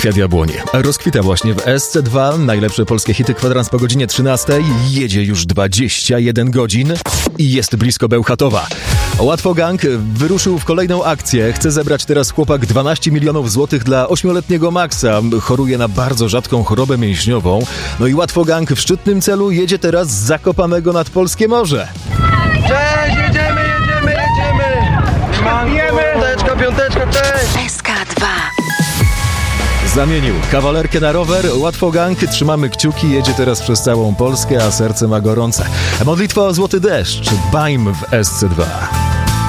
Kwiat Jabłoni rozkwita właśnie w SC2. Najlepsze polskie hity, kwadrans po godzinie 13. Jedzie już 21 godzin i jest blisko Bełchatowa. Łatwo Gang wyruszył w kolejną akcję. Chce zebrać teraz chłopak 12 milionów złotych dla 8-letniego Maxa. Choruje na bardzo rzadką chorobę mięśniową. No i Łatwo Gang w szczytnym celu jedzie teraz z Zakopanego nad Polskie Morze. Cześć, jedziemy! Piąteczka, cześć! SK2. Zamienił kawalerkę na rower. Łatwo Gang, trzymamy kciuki, jedzie teraz przez całą Polskę, a serce ma gorące. Modlitwa o złoty deszcz. Baim w SC2.